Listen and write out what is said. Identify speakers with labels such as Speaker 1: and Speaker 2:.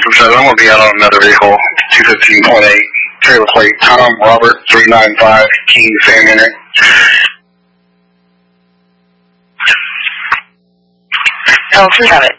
Speaker 1: says I'm going to be out on another vehicle, 215.8, trailer plate, Tom Robert 395, King Sam Henry.
Speaker 2: Oh, please have it.